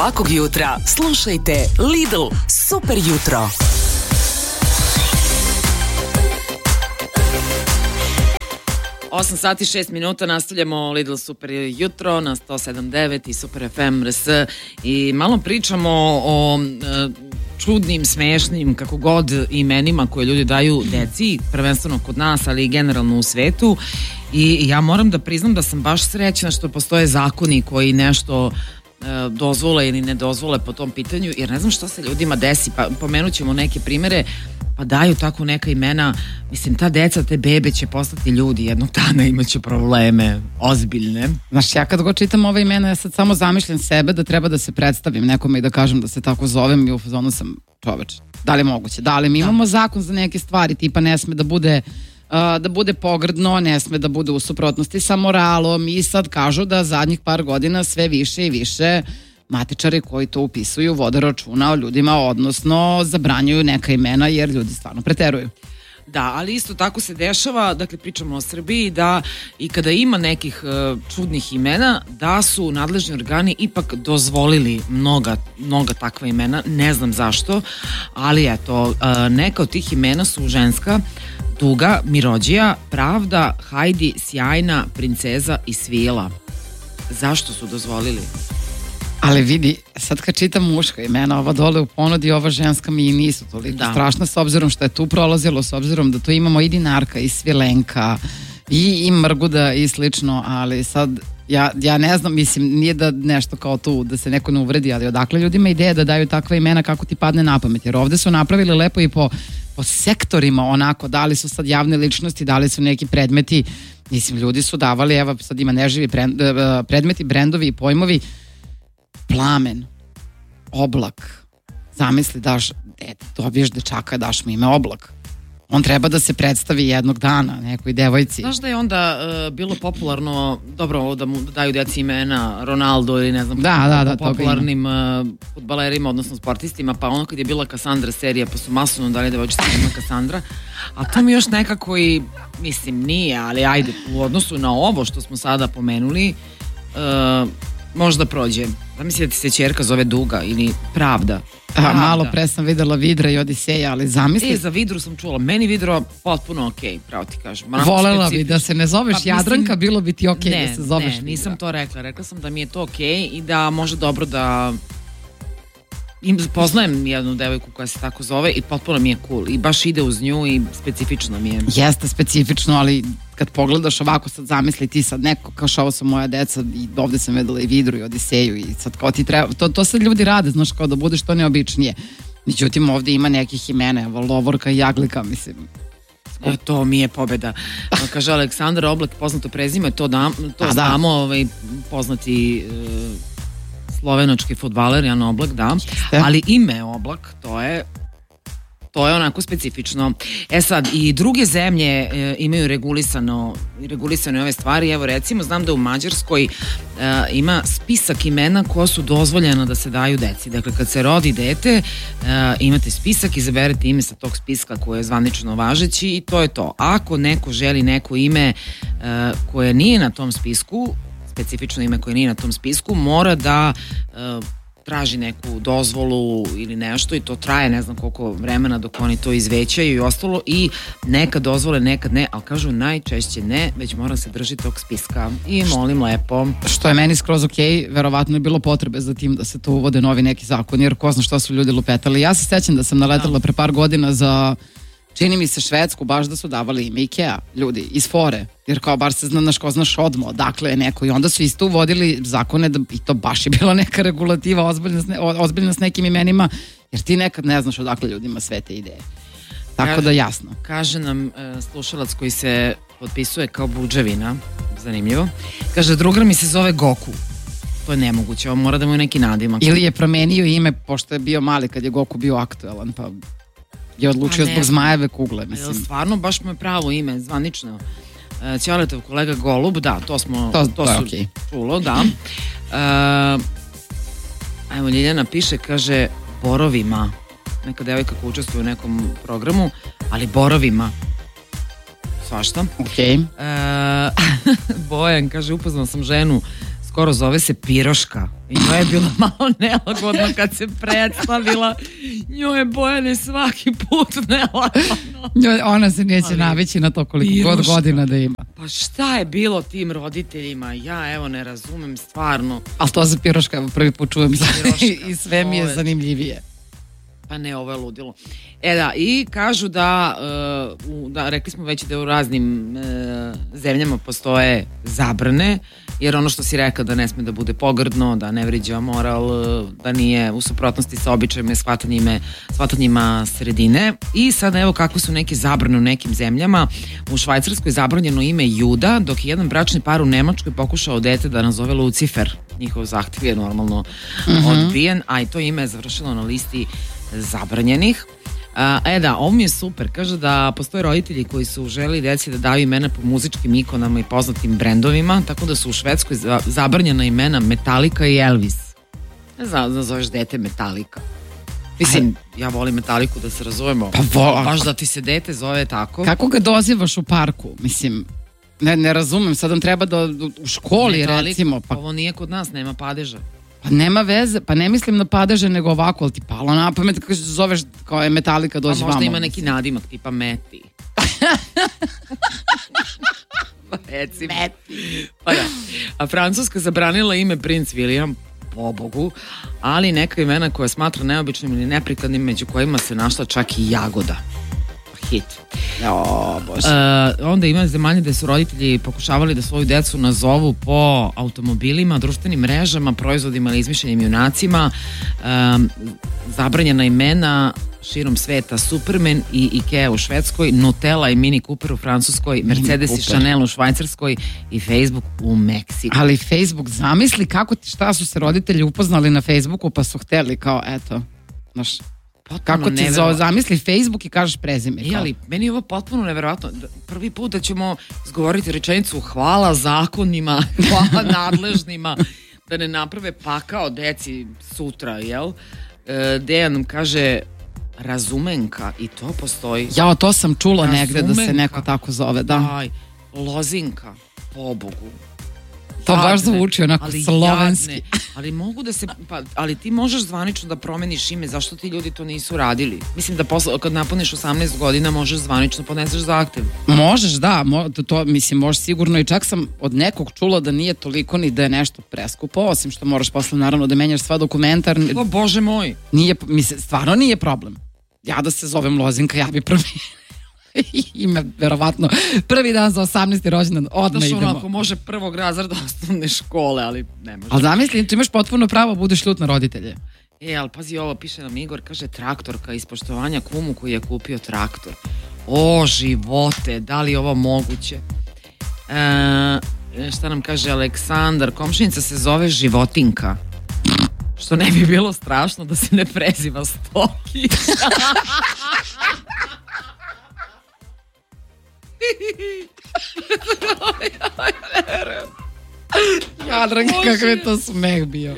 Svakog jutra slušajte Lidl Super jutro. Osam sati 6 minuta, nastavljamo Lidl Super jutro na 107.9 i Super FM RS i malo pričamo o čudnim, smešnim, kako god imenima koje ljudi daju deci, prvenstveno kod nas, ali i generalno u svetu. I ja moram da priznam da sam baš srećna što postoje zakoni koji nešto dozvole ili ne dozvole po tom pitanju, jer ne znam šta se ljudima desi, pa pomenut ćemo neke primere, pa daju tako neka imena, mislim, ta deca, te bebe će postati ljudi, jednog dana imaće probleme, ozbiljne. Znaš, ja kad god čitam ova imena, ja sad samo zamišljam sebe da treba da se predstavim nekome i da kažem da se tako zovem i u fazonu sam čoveč. Da li je moguće? Da li mi imamo zakon za neke stvari, tipa ne sme da bude pogrdno, ne sme da bude u suprotnosti sa moralom i sad kažu da zadnjih par godina sve više i više matičari koji to upisuju vode računa o ljudima, odnosno zabranjuju neka imena jer ljudi stvarno preteruju. Da, ali isto tako se dešava, dakle pričamo o Srbiji, da i kada ima nekih čudnih imena, da su nadležni organi ipak dozvolili mnoga takva imena, ne znam zašto, ali eto, neka od tih imena su ženska, Tuga, Mirođija, Pravda, Hajdi, Sjajna, Princeza i Svila. Zašto su dozvolili? Ali vidi, sad kad čitam muška imena, ova dole u ponudi, ova ženska mi i nisu toliko strašna, s obzirom što je tu prolazilo, s obzirom da tu imamo i Dinarka i Svilenka i Mrguda i slično, ali sad ja ne znam, mislim, nije da nešto kao tu, da se neko ne uvredi, ali odakle ljudima ideja da daju takva imena kako ti padne na pamet, jer ovde su napravili lepo i po sektorima onako, da li su sad javne ličnosti, da li su neki predmeti, mislim, ljudi su davali, evo sad ima neživi predmeti, brendovi i pojmovi, Plamen, Oblak, zamisli dobiješ dečaka, daš mu ime Oblak. On treba da se predstavi jednog dana nekoj devojci. Znaš da je onda bilo popularno, dobro, da mu daju deci imena Ronaldo ili ne znam, popularnim fudbalerima, odnosno sportistima, pa ono kad je bila Kassandra serija, pa su masovno dali devojčica ima Kassandra, a to mi još nekako i, mislim, nije, ali ajde, u odnosu na ovo što smo sada pomenuli, možda prođe. Zamisli da ti se ćerka zove Duga ili Pravda. Malo pre sam videla Vidra i Odiseja, ali zamisli... Za Vidru sam čula. Meni Vidro potpuno okej, pravo ti kažem. Volela bi da se ne zoveš Jadranka, bilo bi ti okej da se zoveš Vidra. Ne, nisam to rekla. Rekla sam da mi je to okej i da može dobro da... Poznajem jednu devojku koja se tako zove i potpuno mi je cool. I baš ide uz nju i specifično mi je. Jeste specifično, ali kad pogledaš ovako, sad zamisli ti sad neko kao što ovo su moja deca i ovde sam vedela i Vidru i Odiseju i sad kao ti treba, to sad ljudi rade, znaš, kao da bude što neobičnije. Međutim, ovde ima nekih imena, evo, Lovorka i Jaglika, mislim. To mi je pobeda. Kaže Aleksandar Oblak, poznato prezime, to znamo, poznati slovenački fudbaler Jan Oblak, da. Ali ime Oblak, to je onako specifično. Sad, i druge zemlje imaju regulisane ove stvari. Evo recimo, znam da u Mađarskoj ima spisak imena koja su dozvoljena da se daju deci. Dakle, kad se rodi dete, imate spisak, izaberete ime sa tog spiska koje je zvanično važeći i to je to. Ako neko želi neko ime koje nije na tom spisku, specifično ime koje nije na tom spisku, mora da traži neku dozvolu ili nešto i to traje ne znam koliko vremena dok oni to izvećaju i ostalo i nekad dozvole, nekad ne, ali kažu najčešće ne, već mora se držati tog spiska i molim lepo. Što je meni skroz okej, verovatno je bilo potrebe za tim da se tu uvode novi neki zakon, jer ko zna što su ljudi lupetali. Ja se sećam da sam naletala pre par godina za, čini mi se, Švedsku, baš da su davali ime Ikea, ljudi, iz fore, jer kao bar se znaš ko znaš odmo, odakle je neko i onda su isto uvodili zakone da i to baš je bila neka regulativa ozbiljna s nekim imenima, jer ti nekad ne znaš odakle ljudima sve te ideje. Tako da jasno. Kaže nam slušalac koji se potpisuje kao Buđevina, zanimljivo, kaže drugar mi se zove Goku. To je nemoguće, on mora da mu je neki nadimak. Ili je promenio ime pošto je bio mali kad je Goku bio aktuelan, pa je odlučio zbog zmajeve kugle, mislim. Stvarno, baš mu je pravo ime, zvanično. Ćaletov kolega Golub, da, to su čulo, da. Evo, Ljiljana piše, kaže, borovima. Neka devojka koja učestvuje u nekom programu, ali borovima. Svašta. Okej. Bojan kaže, upoznao sam ženu skoro zove se Piroška. I njoj je bilo malo nelagodno kad se predstavila. Njoj je Bojane svaki put nelagodno. Ona se neće navići na to koliko god godina da ima. Pa šta je bilo tim roditeljima? Ja evo ne razumem stvarno. Ali to za Piroška, evo prvi put čujem i sve mi je zanimljivije. Pa ne, ovo je ludilo. Da, i kažu da, rekli smo već da u raznim zemljama postoje zabrane, jer ono što si rekla da ne sme da bude pogrdno, da ne vriđa moral, da nije u suprotnosti sa običajima i shvatanjima sredine. I sad evo kako su neke zabrane u nekim zemljama. U Švajcarskoj je zabranjeno ime Juda, dok je jedan bračni par u Nemačkoj pokušao dete da nazove Lucifer. Njihov zahtev je normalno odbijen, a i to ime je završilo na listi zabranjenih. Ovo mi je super. Kaže da postoje roditelji koji su želi deci da daju imena po muzičkim ikonama i poznatim brendovima, tako da su u Švedskoj zabranjena imena Metallica i Elvis. Ne znam da zoveš dete Metallica. Mislim, ja volim Metallicu, da se razumemo. Pa baš da ti se dete zove tako. Kako ga dozivaš u parku? Mislim, ne razumem. Sad nam treba da u školi Metallica, recimo. Pa ovo nije kod nas, nema padeža. Pa nema veze, pa ne mislim na padeže nego ovako, ali ti palo na pamet kako se zoveš kao je Metallica, dođi vamo. A možda ima neki nadimak tipa Meti. Meti. Pa da. A Francuska zabranila ime Prince William, pobogu, ali neka imena koja smatra neobičnim ili neprikladnim, među kojima se našla čak i Jagoda. Hit. Onda ima zemalje gde su roditelji pokušavali da svoju decu nazovu po automobilima, društvenim mrežama, proizvodima ili izmišljenim junacima. Zabranjena imena širom sveta: Superman i Ikea u Švedskoj, Nutella i Mini Cooper u Francuskoj, Mercedes i Chanel u Švajcarskoj i Facebook u Meksiku. Ali Facebook, zamisli šta su se roditelji upoznali na Facebooku pa su hteli kao eto, znaš, kako ti zamisli Facebook i kažeš prezime. Ali meni je ovo potpuno neverovatno. Prvi put da ćemo izgovoriti rečenicu hvala zakonima, hvala nadležnima, da ne naprave pakao deci sutra, jel? Dejan nam kaže Razumenka, i to postoji. Ja, to sam čula negde da se neko tako zove, da. Lozinka, pobogu. To baš zvuči onako slovenski. Ali mogu da se, ali ti možeš zvanično da promeniš ime, zašto ti ljudi to nisu radili? Mislim da kad napuniš 18 godina možeš zvanično podneseš zahtev. Možeš, da, to mislim možeš sigurno, i čak sam od nekog čula da nije toliko ni da je nešto preskupo, osim što moraš posle naravno da menjaš sva dokumenta. O Bože moj. Stvarno nije problem. Ja da se zovem Lozinka, ja bi promenila ime, verovatno prvi dan za 18. rođendan odmah idemo. Onako može prvog razreda osnovne škole, ali ne može. Ali zamisli, ti imaš potpuno pravo budeš ljut na roditelje. Ali pazi ovo, piše nam Igor, kaže traktorka iz poštovanja kumu koji je kupio traktor. O živote, da li je ovo moguće? Šta nam kaže Aleksandar, komšinica se zove Životinka. Što ne bi bilo strašno da se ne preziva Stoki. Jadranka, kakav je to smeh bio.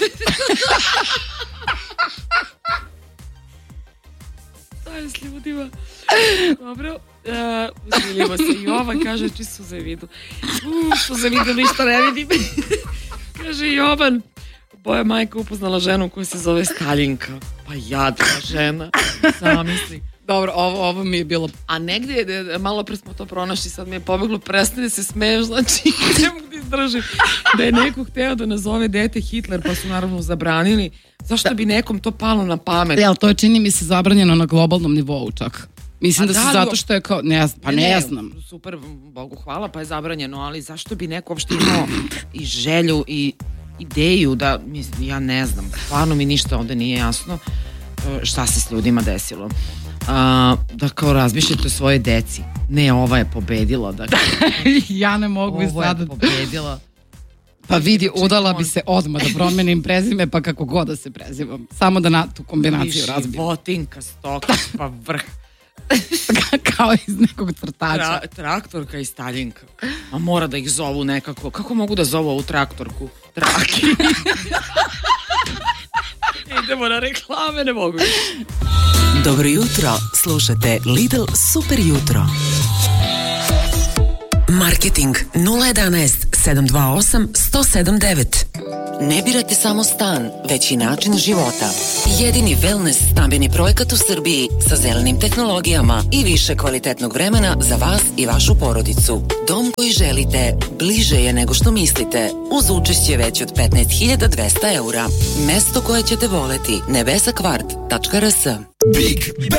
Daj s ljudima. Dobro, uzmiljimo se. Jovan kaže čisto za vidu. Za vidu ništa ne vidim. Kaže Jovan, Boja majka upoznala ženu koja se zove Staljinka. Pa jadna žena, zamisli. Dobro, ovo mi je bilo... A negdje, malo pre smo to pronašli, sad mi je pobeglo, prestane da se smeješ, znači ne mogu da izdržim. Da je neko hteo da nazove dete Hitler, pa su naravno zabranili. Zašto bi nekom to palo na pamet? Ali to je, čini mi se, zabranjeno na globalnom nivou čak. Mislim da se zato što je kao... Ne znam. Super, Bogu hvala, pa je zabranjeno, ali zašto bi neko uopšte imao i želju i ideju da... Ja ne znam, stvarno mi ništa ovde nije jasno šta se s ljudima desilo. Da kao razmišljate o svoje deci. Ne, ova je pobedila. Dakle, ja ne mogu ovo je pobedila. Pa vidi, udala bi se odmah da promenim prezime, pa kako god da se prezivam. Samo da na tu kombinaciju razbijem. Životinka, Stokić, pa vrh. Kao iz nekog crtača. Traktorka i Staljinka. A mora da ih zovu nekako. Kako mogu da zovu ovu traktorku? Traki. Idemo na reklame, ne mogu. Dobro jutro, slušate Lidl Super jutro. Marketing 011 728 1079. Ne birate samo stan, već i način života. Jedini wellness stambeni projekat u Srbiji sa zelenim tehnologijama i više kvalitetnog vremena za vas i vašu porodicu. Dom koji želite bliže je nego što mislite, uz učešće već od 15.200 eura. Mesto koje ćete voleti, nebesakvart.rs. Big Bang